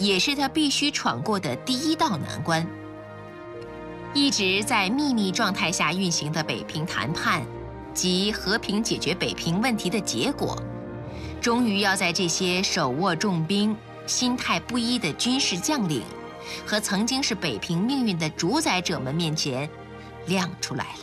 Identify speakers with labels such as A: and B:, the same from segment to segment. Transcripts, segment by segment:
A: 也是他必须闯过的第一道难关。一直在秘密状态下运行的北平谈判及和平解决北平问题的结果，终于要在这些手握重兵、心态不一的军事将领和曾经是北平命运的主宰者们面前亮出来了。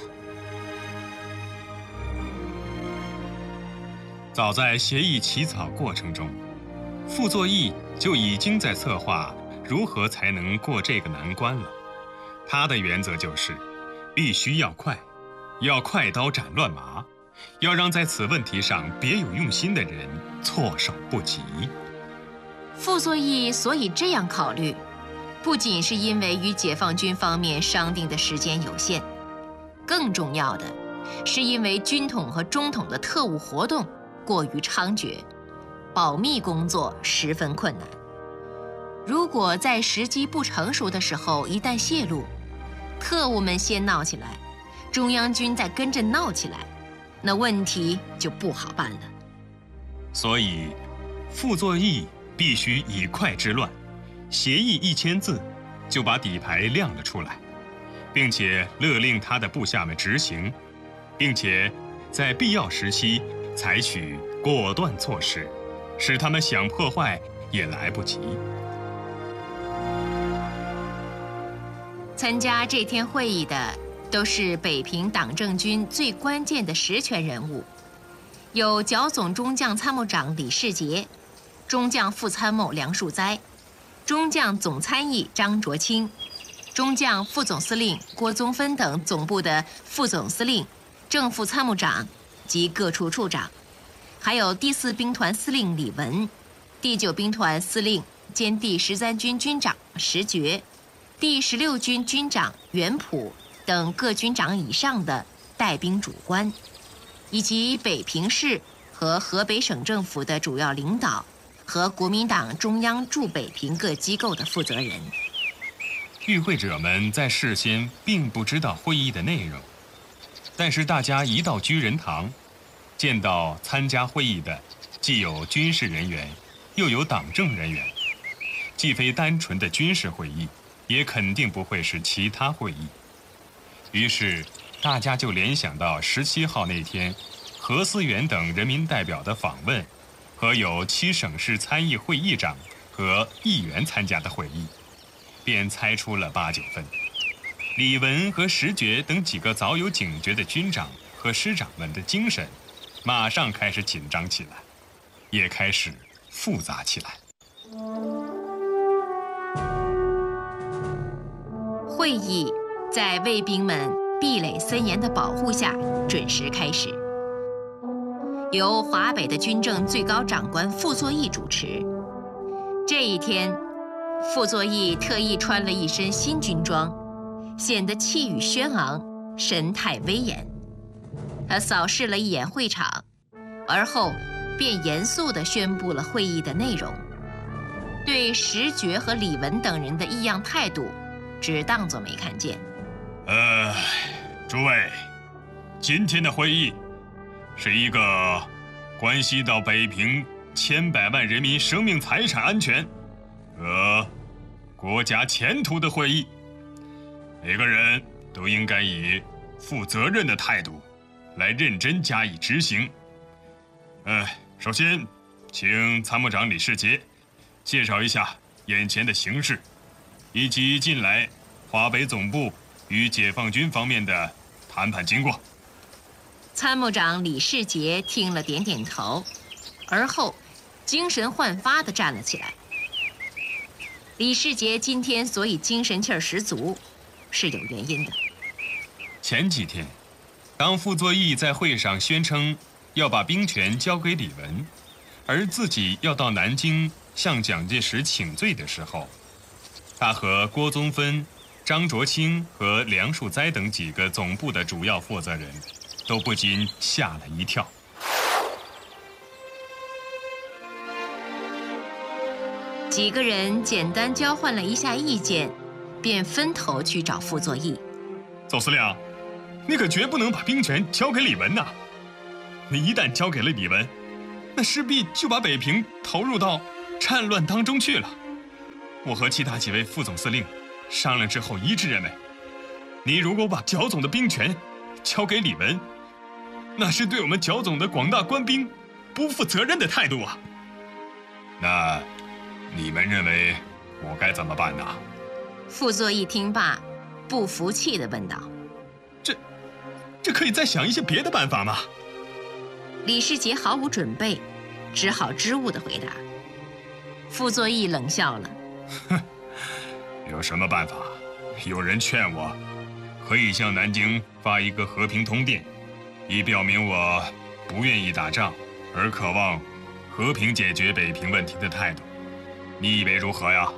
B: 早在协议起草过程中，傅作义就已经在策划如何才能过这个难关了。他的原则就是，必须要快，要快刀斩乱麻，要让在此问题上别有用心的人措手不及。
A: 傅作义所以这样考虑，不仅是因为与解放军方面商定的时间有限，更重要的是因为军统和中统的特务活动过于猖獗，保密工作十分困难。如果在时机不成熟的时候一旦泄露，特务们先闹起来，中央军再跟着闹起来，那问题就不好办了。
B: 所以，傅作义必须以快制乱，协议1000字就把底牌亮了出来，并且勒令他的部下们执行，并且在必要时期采取果断措施，使他们想破坏也来不及。
A: 参加这天会议的都是北平党政军最关键的实权人物，有剿总中将参谋长李世杰、中将副参谋梁树哉、中将总参议张卓清、中将副总司令郭宗芬等总部的副总司令、正副参谋长及各处处长，还有第4兵团司令李文、第9兵团司令兼第13军军长石觉、第16军军长袁普等各军长以上的带兵主官，以及北平市和河北省政府的主要领导和国民党中央驻北平各机构的负责人。
B: 与会者们在事先并不知道会议的内容，但是大家一到居仁堂，见到参加会议的既有军事人员，又有党政人员，既非单纯的军事会议，也肯定不会是其他会议。于是大家就联想到17号那天何思源等人民代表的访问，和有7省市参议会议长和议员参加的会议，便猜出了8、9分。李文和石觉等几个早有警觉的军长和师长们的精神马上开始紧张起来，也开始复杂起来。
A: 会议在卫兵们壁垒森严的保护下准时开始，由华北的军政最高长官傅作义主持。这一天，傅作义特意穿了一身新军装，显得气宇轩昂，神态威严。他扫视了一眼会场，而后便严肃地宣布了会议的内容，对石觉和李文等人的异样态度只当作没看见。
B: 诸位，今天的会议是一个关系到北平千百万人民生命财产安全和国家前途的会议，每个人都应该以负责任的态度来认真加以执行。首先，请参谋长李世杰介绍一下眼前的形势，以及近来华北总部与解放军方面的谈判经过。
A: 参谋长李世杰听了点点头，而后精神焕发地站了起来。李世杰今天所以精神气儿十足，是有原因的。
B: 前几天，当傅作义在会上宣称要把兵权交给李文，而自己要到南京向蒋介石请罪的时候，他和郭宗芬、张卓清和梁树哉等几个总部的主要负责人都不禁吓了一跳。
A: 几个人简单交换了一下意见，便分头去找傅作义。
B: 总司令，你可绝不能把兵权交给李文呐！你一旦交给了李文，那势必就把北平投入到战乱当中去了。 我和其他几位副总司令商量之后一致认为，你如果把剿总的兵权交给李文，那是对我们剿总的广大官兵不负责任的态度啊！那你们认为我该怎么办呢？
A: 傅作义听罢，不服气地问道：“
B: 这可以再想一些别的办法吗？”
A: 李世杰毫无准备，只好支吾地回答。傅作义冷笑了：“
B: 哼，有什么办法？有人劝我，可以向南京发一个和平通电，以表明我不愿意打仗，而渴望和平解决北平问题的态度。你以为如何呀？”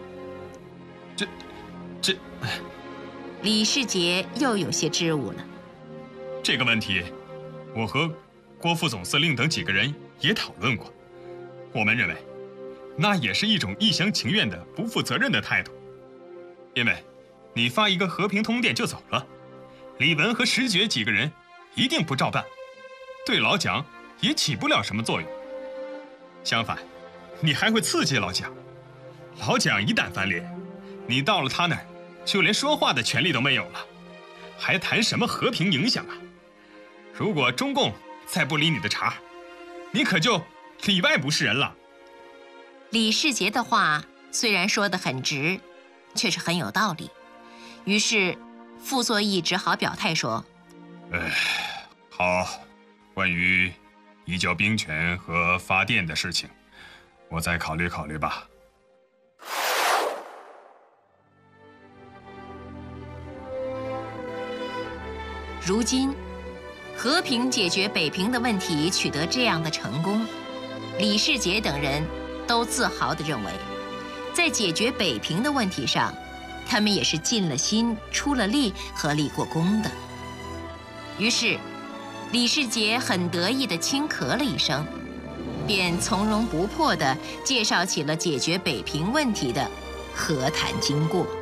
B: 这，
A: 李世杰又有些支吾了。
B: 这个问题，我和郭副总司令等几个人也讨论过，我们认为，那也是一种一厢情愿的不负责任的态度。因为，你发一个和平通电就走了，李文和石觉几个人一定不照办，对老蒋也起不了什么作用。相反，你还会刺激老蒋。老蒋一旦翻脸，你到了他那儿，就连说话的权利都没有了，还谈什么和平影响啊？如果中共再不理你的茬，你可就里外不是人了。
A: 李世杰的话虽然说得很直，却是很有道理。于是傅作义只好表态说：“
B: 好，关于移交兵权和发电的事情，我再考虑考虑吧。”
A: 如今，和平解决北平的问题取得这样的成功，李世杰等人都自豪地认为，在解决北平的问题上，他们也是尽了心、出了力和立过功的。于是，李世杰很得意地轻咳了一声，便从容不迫地介绍起了解决北平问题的和谈经过。